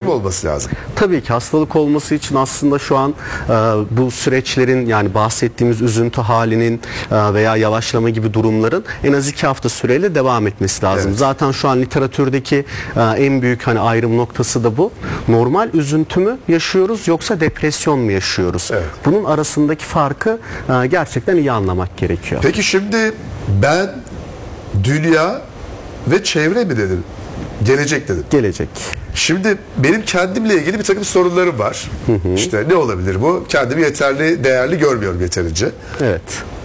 olması lazım. Tabii ki hastalık olması için aslında şu an bu süreçlerin, yani bahsettiğimiz üzüntü halinin veya yavaşlama gibi durumların en az 2 hafta süreyle devam etmesi lazım. Evet. Zaten şu an literatürdeki en büyük ayrım noktası da bu. Normal üzüntü mü yaşıyoruz yoksa depresyon mu yaşıyoruz? Evet. Bunun arasındaki farkı gerçekten iyi anlamak gerekiyor. Peki şimdi ben, dünya ve çevre mi dedim? Gelecek dedim. Gelecek. Şimdi benim kendimle ilgili bir takım sorunlarım var. İşte ne olabilir bu? Kendimi yeterli, değerli görmüyorum yeterince. Evet.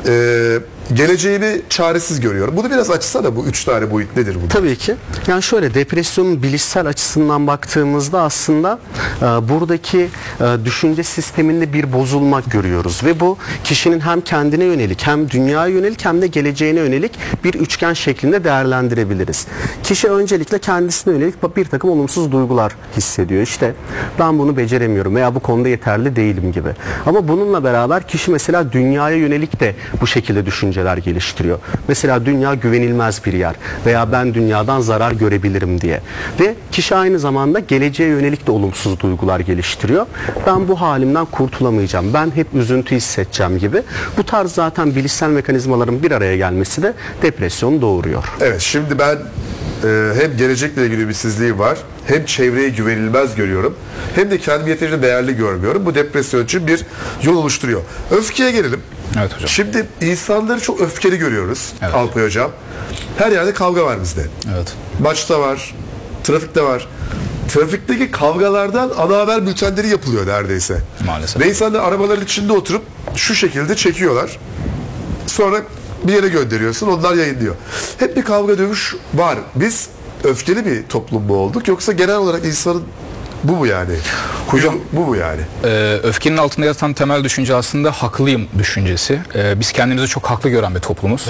Geleceğimi çaresiz görüyorum. Bunu biraz açsana, bu 3 tane boyut nedir bu? Tabii ki. Yani şöyle, depresyonun bilişsel açısından baktığımızda aslında buradaki düşünce sisteminde bir bozulma görüyoruz ve bu kişinin hem kendine yönelik, hem dünyaya yönelik, hem de geleceğine yönelik bir üçgen şeklinde değerlendirebiliriz. Kişi öncelikle kendisine yönelik bir takım olumsuz duygular hissediyor. İşte ben bunu beceremiyorum veya bu konuda yeterli değilim gibi. Ama bununla beraber kişi mesela dünyaya yönelik de bu şekilde düşünceler geliştiriyor. Mesela dünya güvenilmez bir yer veya ben dünyadan zarar görebilirim diye. Ve kişi aynı zamanda geleceğe yönelik de olumsuz duygular geliştiriyor. Ben bu halimden kurtulamayacağım, ben hep üzüntü hissedeceğim gibi. Bu tarz zaten bilişsel mekanizmaların bir araya gelmesi de depresyonu doğuruyor. Evet, şimdi ben hem gelecekle ilgili ümitsizliğim var, hem çevreyi güvenilmez görüyorum, hem de kendimi yeterince değerli görmüyorum. Bu depresyon için bir yol oluşturuyor. Öfkeye gelelim. Evet hocam. Şimdi insanları çok öfkeli görüyoruz, Evet. Alpay Hocam. Her yerde kavga var bizde. Evet. Maçta var, trafikte var. Trafikteki kavgalardan ana haber bültenleri yapılıyor neredeyse. Maalesef. Ve insanlar arabaların içinde oturup şu şekilde çekiyorlar. Sonra bir yere gönderiyorsun, onlar yayınlıyor. Hep bir kavga dövüş var. Biz öfkeli bir toplum mu olduk, yoksa genel olarak insanın bu mu yani? Hocam, bu mu yani? Öfkenin altında yatan temel düşünce aslında haklıyım düşüncesi. Biz kendimizi çok haklı gören bir toplumuz.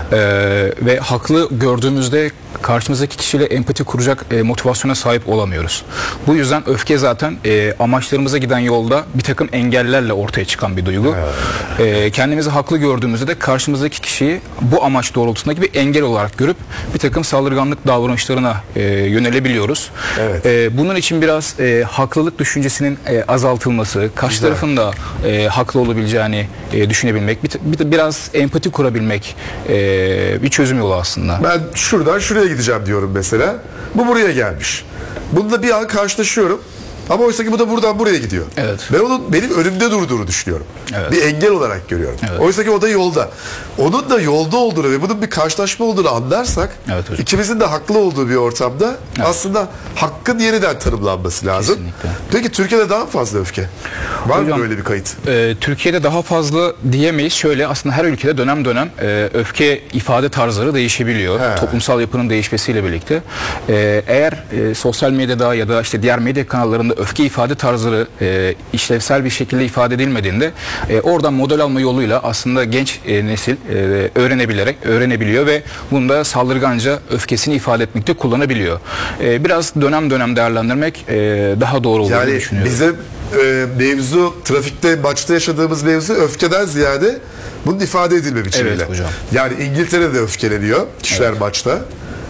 Ve haklı gördüğümüzde karşımızdaki kişiyle empati kuracak motivasyona sahip olamıyoruz. Bu yüzden öfke zaten amaçlarımıza giden yolda bir takım engellerle ortaya çıkan bir duygu. Kendimizi haklı gördüğümüzde de karşımızdaki kişiyi bu amaç doğrultusundaki bir engel olarak görüp bir takım saldırganlık davranışlarına yönelebiliyoruz. Evet. Bunun için biraz haklılık düşüncesinin azaltılması, karşı tarafın da haklı olabileceğini düşünebilmek, biraz empati kurabilmek bir çözüm yolu aslında. Ben şuradan şuraya gideceğim diyorum mesela. Bu buraya gelmiş. Bununla bir an karşılaşıyorum. Ama oysa ki bu da buradan buraya gidiyor. Evet. Ben onun benim önümde durduğunu düşünüyorum. Evet. Bir engel olarak görüyorum. Evet. Oysa ki o da yolda. Onun da yolda olduğunu ve bunun bir karşılaşma olduğunu anlarsak, Evet hocam. ikimizin de haklı olduğu bir ortamda aslında hakkın yeniden tanımlanması lazım. Kesinlikle. Peki Türkiye'de daha fazla öfke? Var Hocam, mı böyle bir kayıt? Türkiye'de daha fazla diyemeyiz. Şöyle, aslında her ülkede dönem dönem öfke ifade tarzları değişebiliyor. Toplumsal yapının değişmesiyle birlikte. Eğer sosyal medyada ya da işte diğer medya kanallarında öfke ifade tarzları işlevsel bir şekilde ifade edilmediğinde oradan model alma yoluyla aslında genç nesil öğrenebiliyor ve bunda saldırganca öfkesini ifade etmekte kullanabiliyor. Biraz dönem dönem değerlendirmek daha doğru olduğunu Yani düşünüyorum. bizim mevzu, trafikte, maçta yaşadığımız mevzu öfkeden ziyade bunun ifade edilme biçimiyle. Evet hocam. Yani İngiltere'de öfkeleniyor kişiler maçta.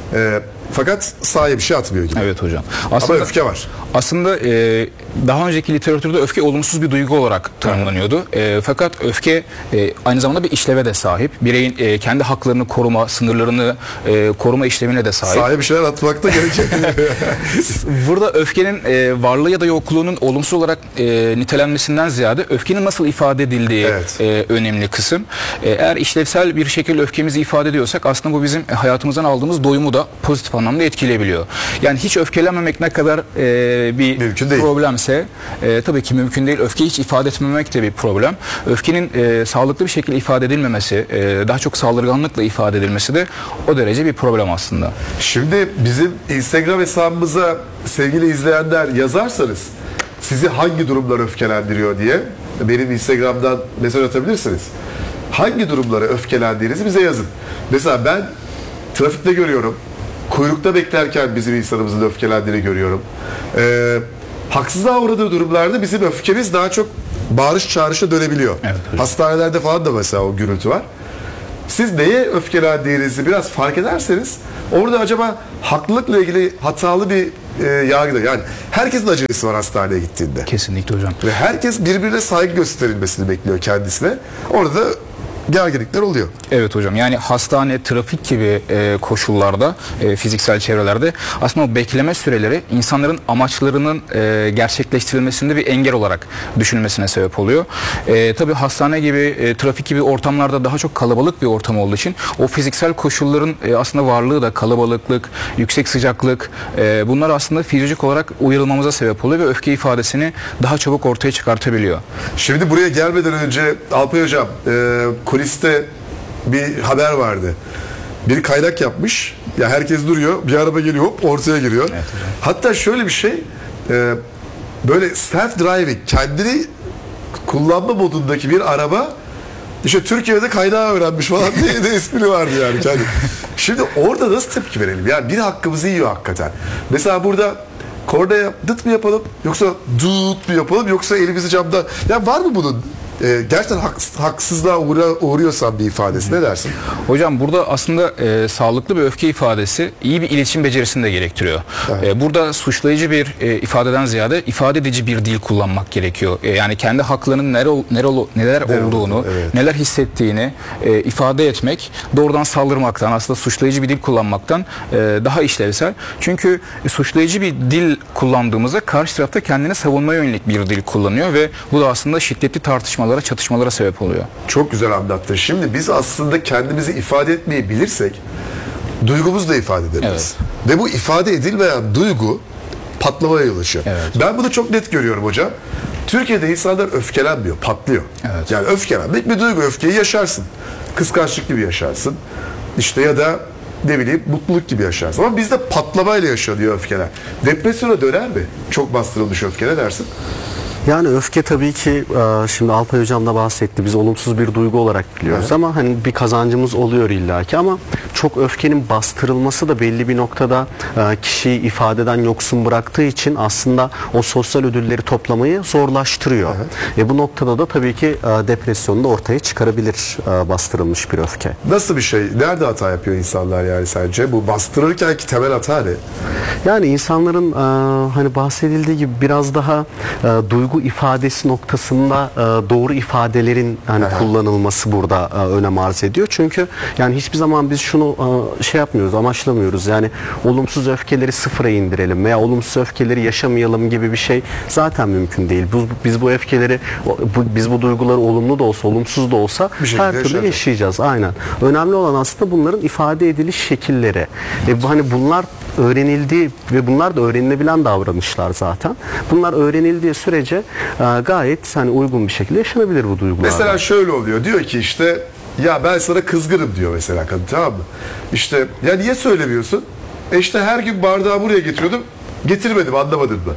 Fakat sahaya bir şey atmıyor gibi. Evet hocam. Ama öfke var. Aslında daha önceki literatürde öfke olumsuz bir duygu olarak tanımlanıyordu. Fakat öfke aynı zamanda bir işleve de sahip. Bireyin kendi haklarını koruma, sınırlarını koruma işlevine de sahip. Sahaya bir şeyler atmak da gerekiyor. Burada öfkenin varlığı ya da yokluğunun olumsuz olarak nitelenmesinden ziyade öfkenin nasıl ifade edildiği önemli kısım. Eğer işlevsel bir şekilde öfkemizi ifade ediyorsak aslında bu bizim hayatımızdan aldığımız doyumu da pozitif anlamda etkileyebiliyor. Yani hiç öfkelenmemek ne kadar bir problemse tabii ki mümkün değil. Öfkeyi hiç ifade etmemek de bir problem. Öfkenin sağlıklı bir şekilde ifade edilmemesi, daha çok saldırganlıkla ifade edilmesi de o derece bir problem aslında. Şimdi bizim Instagram hesabımıza sevgili izleyenler yazarsanız sizi hangi durumlar öfkelendiriyor diye benim Instagram'dan mesaj atabilirsiniz. Hangi durumlara öfkelendiğinizi bize yazın. Mesela ben trafikte görüyorum. Kuyrukta beklerken bizim insanımızın öfkelendiğini görüyorum. Haksızlığa uğradığı durumlarda bizim öfkemiz daha çok bağırış çağrışa dönebiliyor. Evet, hastanelerde falan da mesela o gürültü var. Siz neye öfkelendiğinizi biraz fark ederseniz orada acaba haklılıkla ilgili hatalı bir yargıda. Yani herkesin acelesi var hastaneye gittiğinde. Kesinlikle hocam. Ve herkes birbirine saygı gösterilmesini bekliyor kendisine. Orada gerginlikler oluyor. Evet hocam, yani hastane, trafik gibi koşullarda, fiziksel çevrelerde aslında o bekleme süreleri insanların amaçlarının gerçekleştirilmesinde bir engel olarak düşünülmesine sebep oluyor. Tabii hastane gibi, trafik gibi ortamlarda daha çok kalabalık bir ortam olduğu için o fiziksel koşulların aslında varlığı da kalabalıklık, yüksek sıcaklık, bunlar aslında fizyolojik olarak uyarılmamıza sebep oluyor ve öfke ifadesini daha çabuk ortaya çıkartabiliyor. Şimdi buraya gelmeden önce Alpay Hocam, kuliste bir haber vardı. Biri kaynak yapmış. Ya herkes duruyor. Bir araba geliyor, hop ortaya giriyor. Evet, hatta şöyle bir şey, böyle self driving, kendini kullanma modundaki bir araba, işte Türkiye'de kaynağı öğrenmiş falan diye de espri vardı yani. Şimdi orada nasıl tepki verelim? Yani biri hakkımızı yiyor hakikaten. Mesela burada kornaya dıt mı yapalım, yoksa dut mu yapalım, yoksa elimizi camdan... Ya var mı bunun? Gerçekten haksızlığa uğruyorsan bir ifadesi, ne dersin? Hocam burada aslında sağlıklı bir öfke ifadesi iyi bir iletişim becerisini de gerektiriyor. Evet. Burada suçlayıcı bir ifadeden ziyade ifade edici bir dil kullanmak gerekiyor. Yani kendi haklarının neler olduğunu, evet, neler hissettiğini ifade etmek, doğrudan saldırmaktan, aslında suçlayıcı bir dil kullanmaktan daha işlevsel. Çünkü suçlayıcı bir dil kullandığımızda karşı tarafta kendini savunmaya yönelik bir dil kullanıyor ve bu da aslında şiddetli tartışmalara, çatışmalara sebep oluyor. Çok güzel anlattın. Şimdi biz aslında kendimizi ifade etmeyi bilirsek duygumuzu da ifade ederiz. Evet. Ve bu ifade edilmeyen duygu patlamaya yol açıyor. Evet. Ben bunu çok net görüyorum hocam. Türkiye'de insanlar öfkelenmiyor, patlıyor. Evet. Yani öfkelenmek bir duygu. Öfkeyi yaşarsın. Kıskançlık gibi yaşarsın. İşte ya da ne bileyim mutluluk gibi yaşarsın. Ama bizde patlamayla yaşanıyor öfkeler. Depresyona döner mi? Çok bastırılmış öfke, ne dersin? Yani öfke tabii ki şimdi Alpay Hocam da bahsetti. Biz olumsuz bir duygu olarak biliyoruz, evet, ama hani bir kazancımız oluyor illaki, ama çok öfkenin bastırılması da belli bir noktada kişiyi ifadeden yoksun bıraktığı için aslında o sosyal ödülleri toplamayı zorlaştırıyor. Evet. Bu noktada da tabii ki depresyonu da ortaya çıkarabilir bastırılmış bir öfke. Nasıl bir şey? Nerede hata yapıyor insanlar yani sence? Bu bastırırken ki temel hata ne? Yani insanların hani bahsedildiği gibi biraz daha duygu ifadesi noktasında doğru ifadelerin hani kullanılması burada önem arz ediyor. Çünkü yani hiçbir zaman biz şunu şey yapmıyoruz, amaçlamıyoruz. Yani olumsuz öfkeleri sıfıra indirelim veya olumsuz öfkeleri yaşamayalım gibi bir şey zaten mümkün değil. Biz bu öfkeleri, biz bu duyguları olumlu da olsa, olumsuz da olsa her türlü yaşayacağız. Aynen. Önemli olan aslında bunların ifade ediliş şekilleri. Hani bunlar öğrenildiği ve bunlar da öğrenilebilen davranışlar zaten. Bunlar öğrenildiği sürece gayet hani uygun bir şekilde yaşanabilir bu duygular. Mesela şöyle oluyor. Diyor ki işte ya ben sana kızgınım diyor mesela kadın, tamam mı? İşte ya niye söylemiyorsun? İşte her gün bardağı buraya getiriyordum. Getirmedim, anlamadın mı?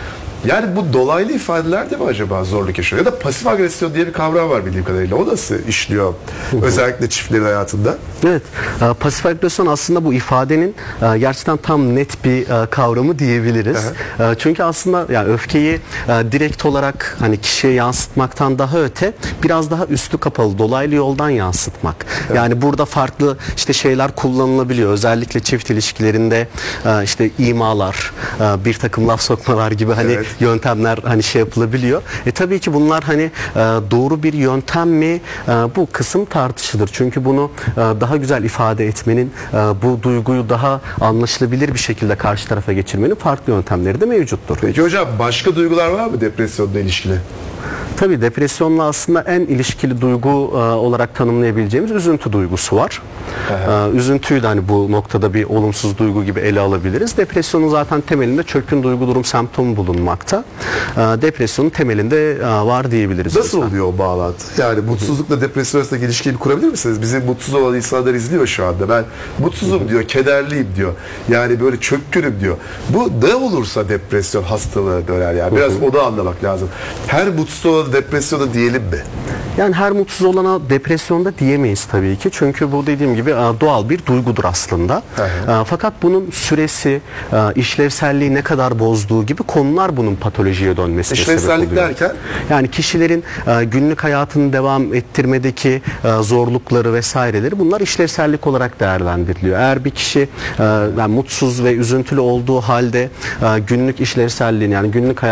Yani bu dolaylı ifadelerde mi acaba zorluk yaşıyor? Ya da pasif agresyon diye bir kavram var bildiğim kadarıyla. O nasıl işliyor özellikle çiftlerin hayatında? Evet. Pasif agresyon aslında bu ifadenin gerçekten tam net bir kavramı diyebiliriz. Çünkü aslında yani öfkeyi direkt olarak hani kişiye yansıtmaktan daha öte biraz daha üstü kapalı, dolaylı yoldan yansıtmak. Evet. Yani burada farklı işte şeyler kullanılabiliyor. Özellikle çift ilişkilerinde işte imalar, bir takım laf sokmalar gibi hani, evet, yöntemler hani şey yapılabiliyor. Tabii ki bunlar hani doğru bir yöntem mi, bu kısım tartışılır. Çünkü bunu daha güzel ifade etmenin, bu duyguyu daha anlaşılabilir bir şekilde karşı tarafa geçirmenin farklı yöntemleri de mevcuttur. Peki hocam, başka duygular var mı depresyonla ilişkili? Tabii depresyonla aslında en ilişkili duygu olarak tanımlayabileceğimiz üzüntü duygusu var. Üzüntüyü de hani bu noktada bir olumsuz duygu gibi ele alabiliriz. Depresyonun zaten temelinde çökün duygu durum semptomu bulunmakta. Depresyonun temelinde var diyebiliriz. Nasıl oluyor o bağlantı? Yani mutsuzlukla depresyon arasındaki ilişkiyi kurabilir misiniz? Bizi mutsuz olan insanlar izliyor şu anda. Ben mutsuzum diyor, kederliyim diyor. Yani böyle çökkünüm diyor. Bu ne olursa depresyon hastalığı döner yani. Biraz onu anlamak lazım. Her mutsuz mutsuz olana depresyona diyelim mi? Yani her mutsuz olana depresyonda diyemeyiz tabii ki. Çünkü bu dediğim gibi doğal bir duygudur aslında. Fakat bunun süresi, işlevselliği ne kadar bozduğu gibi konular bunun patolojiye dönmesine sebep oluyor. İşlevsellik derken? Yani kişilerin günlük hayatını devam ettirmedeki zorlukları vesaireleri, bunlar işlevsellik olarak değerlendiriliyor. Eğer bir kişi yani mutsuz ve üzüntülü olduğu halde günlük işlevselliğini, yani günlük